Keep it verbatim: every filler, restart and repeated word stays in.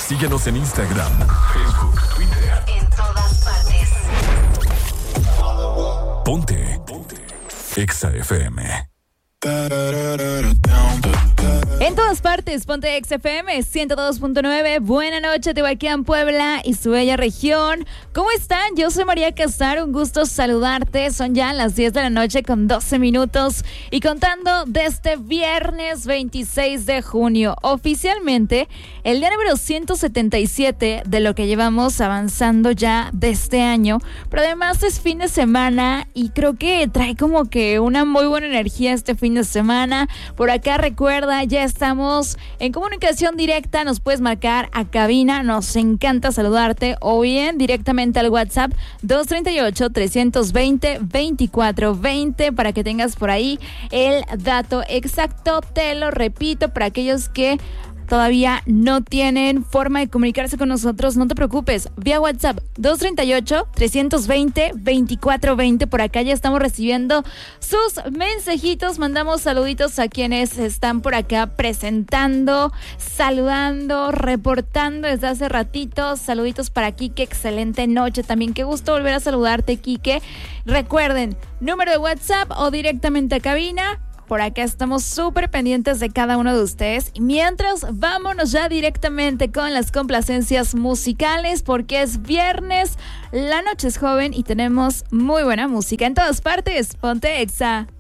Síguenos en Instagram, Facebook, Twitter. En todas partes. Ponte. Ponte. Exa F M. En todas partes, ponte Exa F M ciento dos punto nueve. Buena noche, Tehuacán, Puebla y su bella región. ¿Cómo están? Yo soy María Casar, un gusto saludarte. Son ya las diez de la noche con doce minutos y contando desde viernes veintiséis de junio. Oficialmente, el día número ciento setenta y siete de lo que llevamos avanzando ya de este año. Pero además es fin de semana y creo que trae como que una muy buena energía este fin de semana. Por acá recuerda, ya estamos en comunicación directa, nos puedes marcar a cabina, nos encanta saludarte, o bien directamente al WhatsApp dos treinta y ocho, trescientos veinte, veinticuatro veinte para que tengas por ahí el dato exacto. Te lo repito, para aquellos que todavía no tienen forma de comunicarse con nosotros, no te preocupes, vía WhatsApp dos treinta y ocho, trescientos veinte, veinticuatro veinte. Por acá ya estamos recibiendo sus mensajitos, mandamos saluditos a quienes están por acá presentando, saludando, reportando desde hace ratito. Saluditos para Quique, excelente noche también, qué gusto volver a saludarte, Quique. Recuerden, número de WhatsApp o directamente a cabina. Por acá estamos súper pendientes de cada uno de ustedes. Y mientras, vámonos ya directamente con las complacencias musicales, porque es viernes, la noche es joven y tenemos muy buena música en todas partes. Ponte Exa.